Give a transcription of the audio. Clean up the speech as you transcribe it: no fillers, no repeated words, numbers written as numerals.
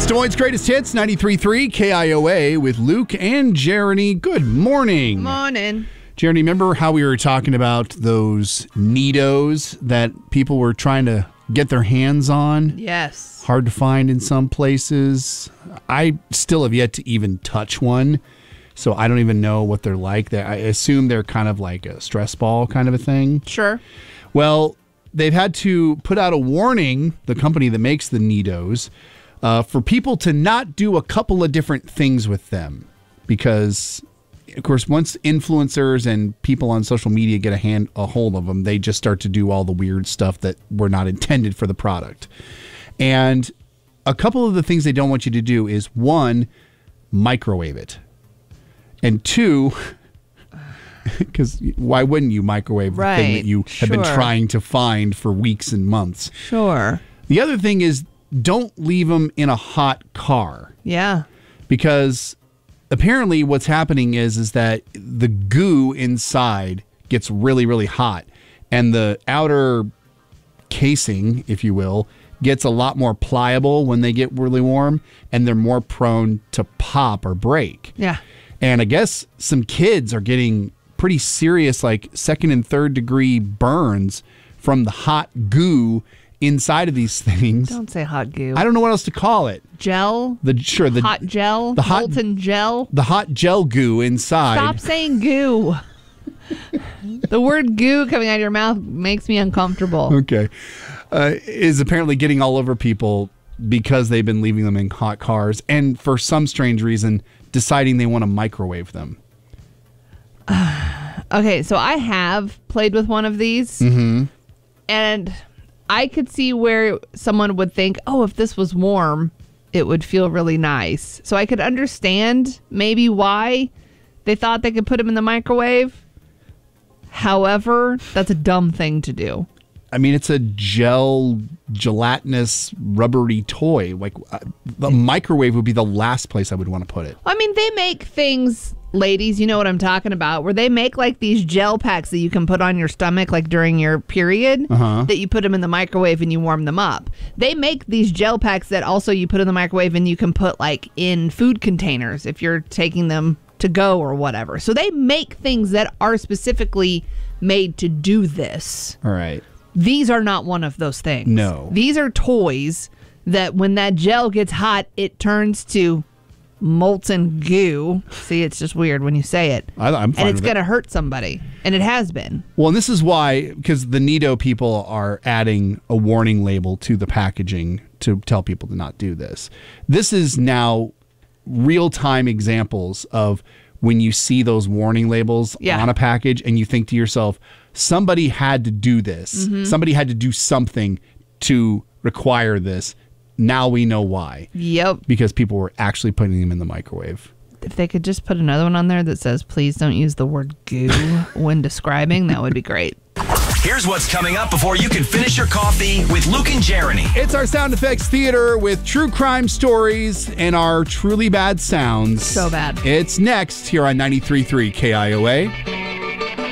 It's Des Moines' greatest hits, 93.3 KIOA with Luke and Jeremy. Good morning. Morning. Jeremy, remember how we were talking about those Neatos that people were trying to get their hands on? Yes. Hard to find in some places. I still have yet to even touch one, so I don't even know what they're like. I assume they're kind of like a stress ball kind of a thing. Sure. Well, they've had to put out a warning, the company that makes the Neatos, for people to not do a couple of different things with them. Because, of course, once influencers and people on social media get a hold of them, they just start to do all the weird stuff that were not intended for the product. And a couple of the things they don't want you to do is, one, microwave it. And two, because why wouldn't you microwave the thing that you have been trying to find for weeks and months? Sure. The other thing is, don't leave them in a hot car. Yeah. Because apparently what's happening is that the goo inside gets really, really hot. And the outer casing, if you will, gets a lot more pliable when they get really warm. And they're more prone to pop or break. Yeah. And I guess some kids are getting pretty serious, like 2nd and 3rd degree burns from the hot goo inside of these things. Don't say hot goo. I don't know what else to call it. Gel? The hot gel? The hot, molten gel? The hot gel goo inside. Stop saying goo. The word goo coming out of your mouth makes me uncomfortable. Okay. Is apparently getting all over people because they've been leaving them in hot cars and for some strange reason deciding they want to microwave them. Okay, so I have played with one of these. Mm-hmm. And I could see where someone would think, oh, if this was warm, it would feel really nice. So I could understand maybe why they thought they could put them in the microwave. However, that's a dumb thing to do. I mean, it's a gelatinous, rubbery toy. Like, the microwave would be the last place I would want to put it. I mean, they make things, ladies, you know what I'm talking about, where they make like these gel packs that you can put on your stomach like during your period, that you put them in the microwave and you warm them up. They make these gel packs that also you put in the microwave and you can put like in food containers if you're taking them to go or whatever. So they make things that are specifically made to do this. All right. These are not one of those things. No. These are toys that when that gel gets hot, it turns to molten goo. See, it's just weird when you say it. I'm fine and it's with going to hurt somebody. And it has been. Well, and this is why, because the Neato people are adding a warning label to the packaging to tell people to not do this. This is now real-time examples of when you see those warning labels on a package and you think to yourself, somebody had to do this. Mm-hmm. Somebody had to do something to require this. Now we know why. Yep. Because people were actually putting them in the microwave. If they could just put another one on there that says, please don't use the word goo when describing, that would be great. Here's what's coming up before you can finish your coffee with Luke and Jeremy. It's our Sound Effects Theater with true crime stories and our truly bad sounds. So bad. It's next here on 93.3 KIOA.